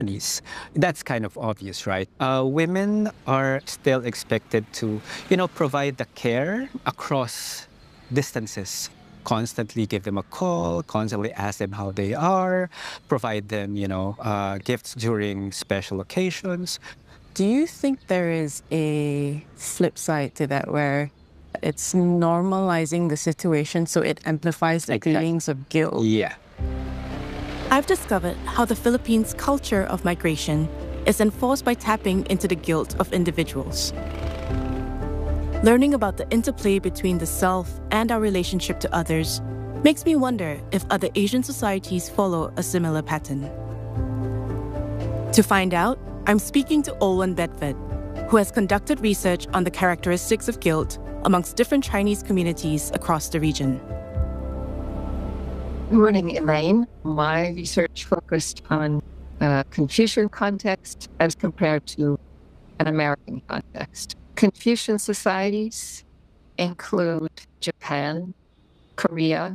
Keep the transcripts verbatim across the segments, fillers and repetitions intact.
That's kind of obvious, right? Uh, women are still expected to, you know, provide the care across distances. Constantly give them a call, constantly ask them how they are, provide them, you know, uh, gifts during special occasions. Do you think there is a flip side to that where it's normalizing the situation so it amplifies the Exactly. feelings of guilt? Yeah. I've discovered how the Philippines' culture of migration is enforced by tapping into the guilt of individuals. Learning about the interplay between the self and our relationship to others makes me wonder if other Asian societies follow a similar pattern. To find out, I'm speaking to Olwen Bedford, who has conducted research on the characteristics of guilt amongst different Chinese communities across the region. Good morning, Elaine. My research focused on uh, Confucian context as compared to an American context. Confucian societies include Japan, Korea,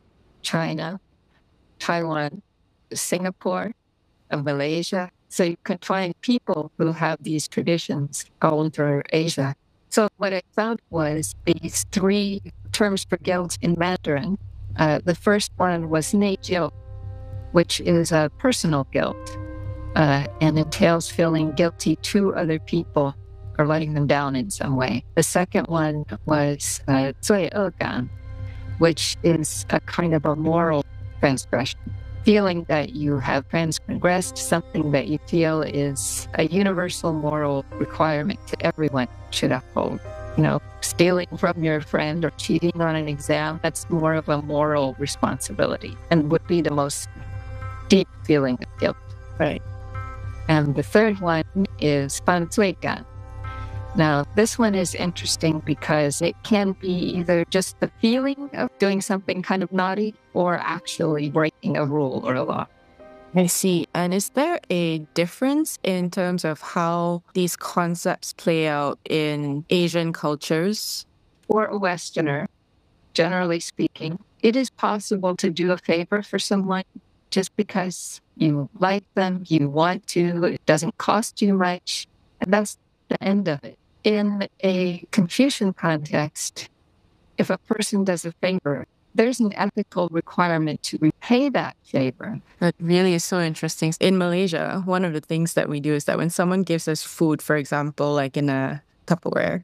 China, Taiwan, Singapore, and Malaysia. So you can find people who have these traditions all over Asia. So what I found was these three terms for guilt in Mandarin. Uh, the first one was neijiu, which is a personal guilt uh, and entails feeling guilty to other people or letting them down in some way. The second one was uh, 罪恶感, which is a kind of a moral transgression, feeling that you have transgressed something that you feel is a universal moral requirement that everyone should uphold. You know, stealing from your friend or cheating on an exam, that's more of a moral responsibility and would be the most deep feeling of guilt. Right. And the third one is 犯罪感. Now, this one is interesting because it can be either just the feeling of doing something kind of naughty or actually breaking a rule or a law. I see. And is there a difference in terms of how these concepts play out in Asian cultures? For a Westerner, generally speaking, it is possible to do a favor for someone just because you like them, you want to, it doesn't cost you much, and that's the end of it. In a Confucian context, if a person does a favor, there's an ethical requirement to repay that favor. That really is so interesting. In Malaysia, one of the things that we do is that when someone gives us food, for example, like in a Tupperware,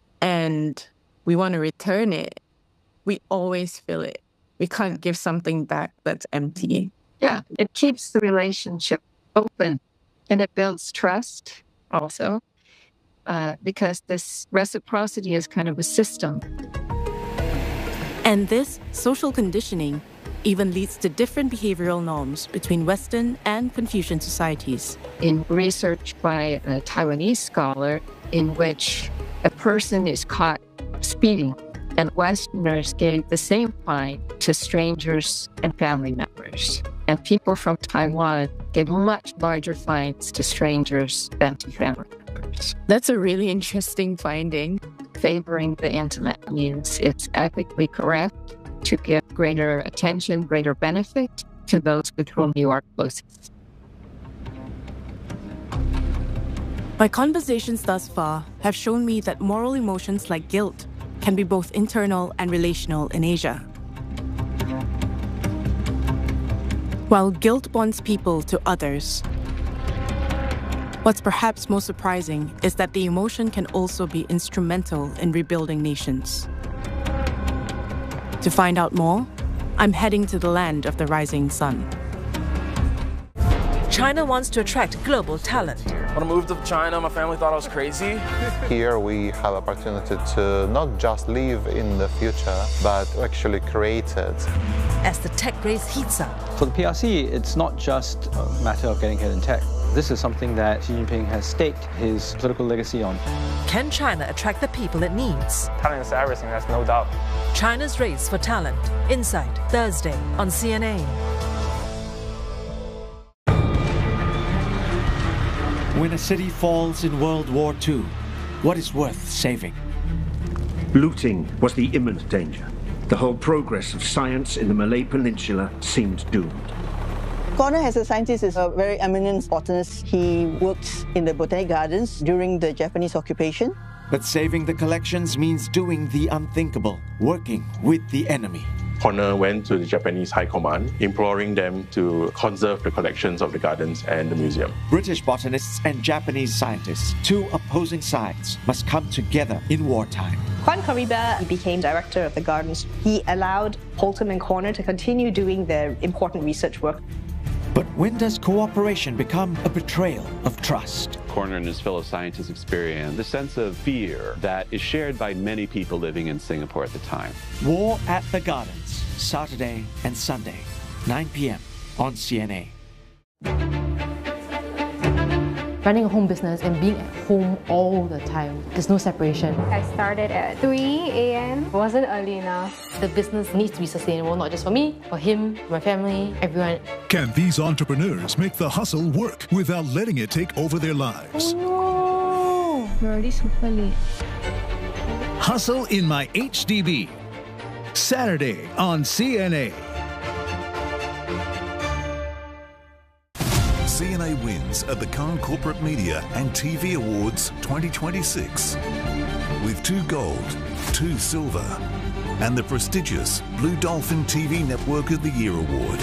and we want to return it, we always fill it. We can't give something back that's empty. Yeah, it keeps the relationship open and it builds trust also uh, because this reciprocity is kind of a system. And this social conditioning even leads to different behavioral norms between Western and Confucian societies. In research by a Taiwanese scholar in which a person is caught speeding and Westerners gave the same fine to strangers and family members. And people from Taiwan gave much larger fines to strangers than to family members. That's a really interesting finding. Favoring the intimate means it's ethically correct to give greater attention, greater benefit to those with whom you are closest. My conversations thus far have shown me that moral emotions like guilt can be both internal and relational in Asia. While guilt bonds people to others, what's perhaps most surprising is that the emotion can also be instrumental in rebuilding nations. To find out more, I'm heading to the land of the rising sun. China wants to attract global talent. When I moved to China, my family thought I was crazy. Here we have opportunity to not just live in the future, but to actually create it. As the tech race heats up. For the P R C, it's not just a matter of getting ahead in tech. This is something that Xi Jinping has staked his political legacy on. Can China attract the people it needs? Talent is everything, that's no doubt. China's race for talent. Insight, Thursday on C N A. When a city falls in World War Two, what is worth saving? Looting was the imminent danger. The whole progress of science in the Malay Peninsula seemed doomed. Corner, as a scientist, is a very eminent botanist. He worked in the Botanic Gardens during the Japanese occupation. But saving the collections means doing the unthinkable, working with the enemy. Corner went to the Japanese High Command, imploring them to conserve the collections of the gardens and the museum. British botanists and Japanese scientists, two opposing sides, must come together in wartime. Juan Caribe became director of the gardens. He allowed Holtham and Corner to continue doing their important research work. But when does cooperation become a betrayal of trust? Corner and his fellow scientists experienced the sense of fear that is shared by many people living in Singapore at the time. War at the Gardens, Saturday and Sunday, nine p m on C N A. Running a home business and being at home all the time, there's no separation. I started at three a m It wasn't early enough. The business needs to be sustainable, not just for me, for him, my family, everyone. Can these entrepreneurs make the hustle work without letting it take over their lives? Oh no! We're already super late. Hustle in My H D B. Saturday on C N A. C N A wins at the Cannes Corporate Media and T V Awards twenty twenty-six with two gold, two silver, and the prestigious Blue Dolphin T V Network of the Year Award.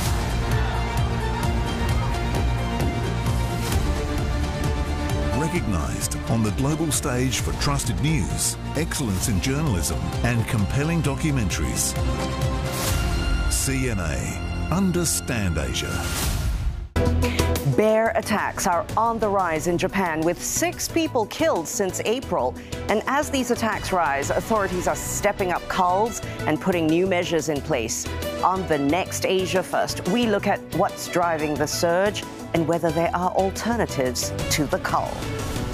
Recognised on the global stage for trusted news, excellence in journalism, and compelling documentaries. C N A. Understand Asia. Bear attacks are on the rise in Japan, with six people killed since April. And as these attacks rise, authorities are stepping up culls and putting new measures in place. On the next Asia First, we look at what's driving the surge and whether there are alternatives to the cull.